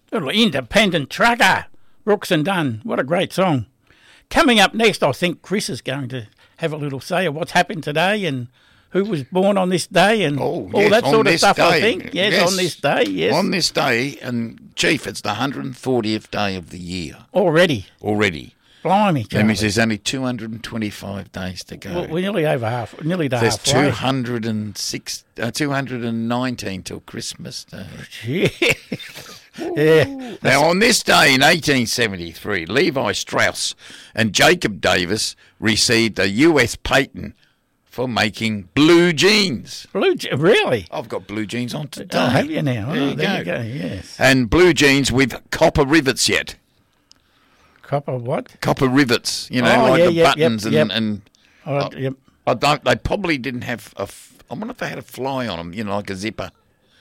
Little independent trucker, Brooks and Dunn. What a great song. Coming up next, I think Chris is going to have a little say of what's happened today and who was born on this day and all that sort of stuff, I think. Yes, on this day, yes. On this day, and, Chief, it's the 140th day of the year. Already. Blimey, That means there's only 225 days to go. Well, we're nearly halfway. There's 219 till Christmas Day. Yeah. Now, on this day in 1873, Levi Strauss and Jacob Davis received a U.S. patent for making blue jeans. Really? I've got blue jeans on today. Oh, have you now? There you go, yes. And blue jeans with copper rivets yet. Copper what? Copper rivets, the buttons and yep. I don't. They probably didn't have I wonder if they had a fly on them, like a zipper.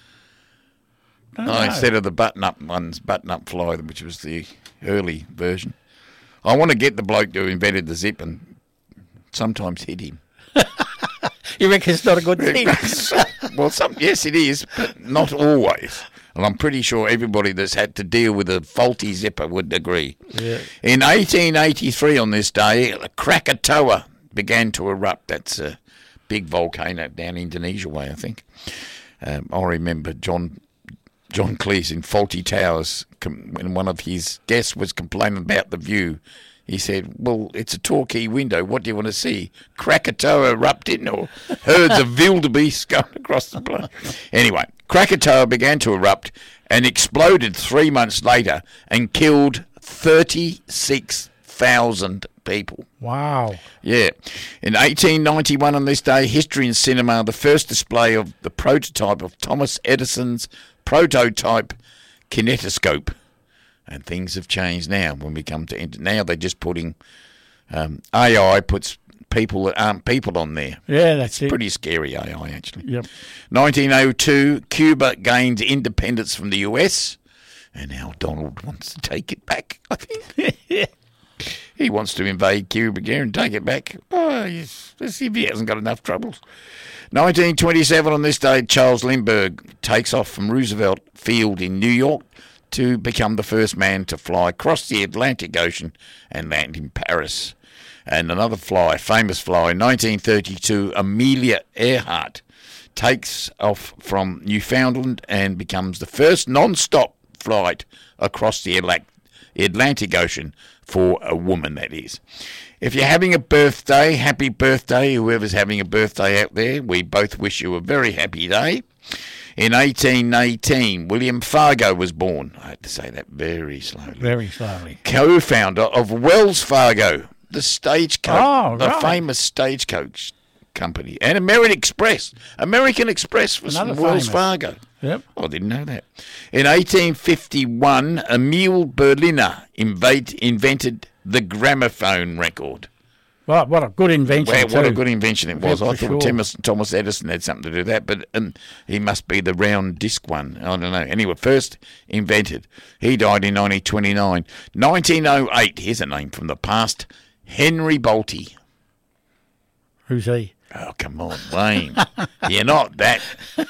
No, instead of the button-up fly, which was the early version. I want to get the bloke who invented the zip and sometimes hit him. You reckon it's not a good thing? Well, yes, it is, but not always. And I'm pretty sure everybody that's had to deal with a faulty zipper would agree. Yeah. In 1883, on this day, Krakatoa began to erupt. That's a big volcano down Indonesia way, I think. I remember John Cleese in Fawlty Towers, when one of his guests was complaining about the view, he said, well, it's a Torquay window. What do you want to see? Krakatoa erupting or herds of wildebeest going across the plain? Anyway, Krakatoa began to erupt and exploded 3 months later and killed 36,000 people. Wow. Yeah. In 1891 on this day, History in Cinema, the first display of the prototype of Thomas Edison's prototype kinetoscope. And things have changed now when we come to... Now they're just putting... AI puts people that aren't people on there. Yeah, that's it. Pretty scary AI, actually. Yep. 1902, Cuba gained independence from the US. And now Donald wants to take it back, I think. He wants to invade Cuba again and take it back. Oh, yes. Let's see if he hasn't got enough troubles. 1927, on this day, Charles Lindbergh takes off from Roosevelt Field in New York to become the first man to fly across the Atlantic Ocean and land in Paris. And another famous fly, 1932, Amelia Earhart takes off from Newfoundland and becomes the first non-stop flight across the Atlantic Ocean for a woman, that is. If you're having a birthday, happy birthday, whoever's having a birthday out there. We both wish you a very happy day. In 1818, William Fargo was born. I had to say that very slowly. Very slowly. Co-founder of Wells Fargo, the stagecoach, the right. famous stagecoach company, and American Express. American Express was from Wells Fargo. Yep. I didn't know that. In 1851, Emil Berliner invented the gramophone record. Well, what a good invention. Well, what a good invention it was. Yeah, I thought Thomas Edison had something to do with that, but he must be the round disc one. I don't know. Anyway, first invented. He died in 1929. 1908, here's a name from the past, Henry Bolte. Who's he? Oh, come on, Wayne. You're not that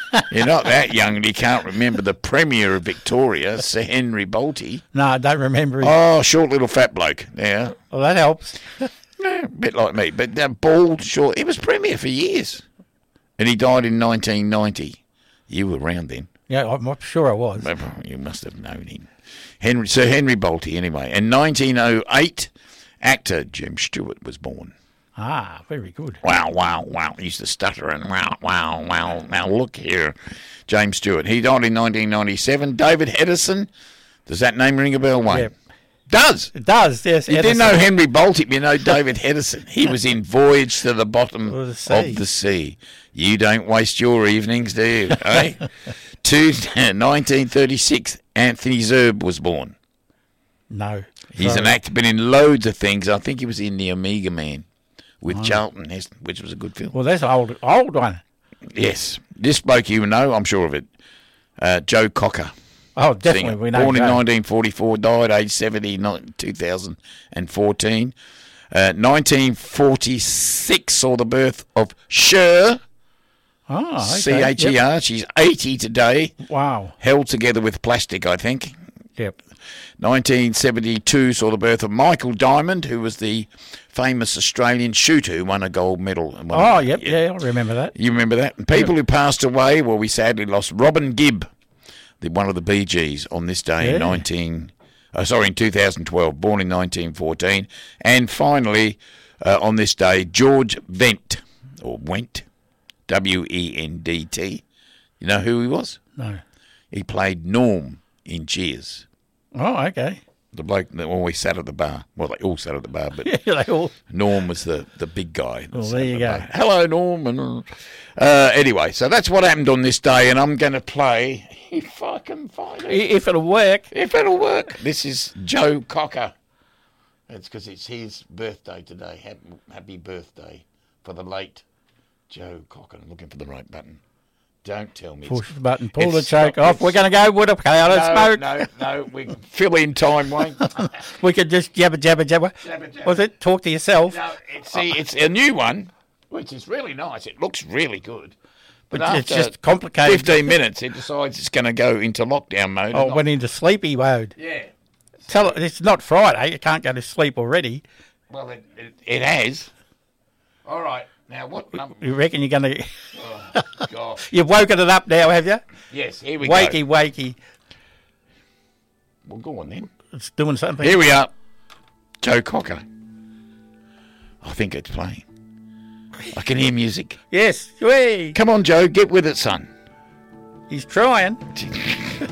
young and you can't remember the Premier of Victoria, Sir Henry Bolte. No, I don't remember him. Oh, short little fat bloke. Yeah. Well, that helps. Yeah, a bit like me, but bald, short. He was Premier for years. And he died in 1990. You were around then. Yeah, I'm sure I was. You must have known him. Sir Henry Bolte, anyway. In 1908, actor Jim Stewart was born. Ah, very good. Wow, wow, wow. He used to stutter and wow, wow, wow. Now look here. James Stewart. He died in 1997. David Hedison. Does that name ring a bell, Wayne? Yeah. Does. It does, yes. You didn't know Henry Bolte, you know David Hedison. He was in Voyage to the Bottom of the Sea. You don't waste your evenings, do you? Eh? 1936, Anthony Zerbe was born. No. He's an actor, been in loads of things. I think he was in The Omega Man with Charlton Heston, which was a good film. Well, that's an old one. Yes. This bloke you know, I'm sure of it. Joe Cocker. Oh, definitely. We know. Born in 1944, died age 70 in 2014. 1946 saw the birth of Cher. Oh, okay. C-H-E-R. Yep. She's 80 today. Wow. Held together with plastic, I think. Yep. 1972 saw the birth of Michael Diamond, who was the famous Australian shooter who won a gold medal. I remember that. You remember that? And people who passed away, well, we sadly lost Robin Gibb, one of the Bee Gees, on this day in 2012, born in 1914. And finally, on this day, George Wendt, W-E-N-D-T. You know who he was? No. He played Norm in Cheers. Oh, okay. The bloke that always sat at the bar. Well, they all sat at the bar, but Norm was the big guy. Well, there you go. Bar. Hello, Norm. And, anyway, so that's what happened on this day, and I'm going to play, if I can find it. If it'll work. If it'll work. This is Joe Cocker. It's because it's his birthday today. Happy birthday for the late Joe Cocker. I'm looking for the right button. Don't tell me. Push the button, pull the choke off. We're going to go with a cloud of smoke. No, we fill in time, Wayne. We could just jabber. Was it? Talk to yourself. No, it's a new one, which is really nice. It looks really good. But it's just complicated. 15 minutes, it decides it's going to go into lockdown mode. Oh, it went into sleepy mode. Yeah. Tell it it's not Friday. You can't go to sleep already. Well, it has. All right. Now, what number? You reckon you're going to... Oh, God. You've woken it up now, have you? Yes, here we go. Wakey. Well, go on then. It's doing something. Here we are. Joe Cocker. I think it's playing. I can hear music. Yes. Whee. Come on, Joe. Get with it, son. He's trying.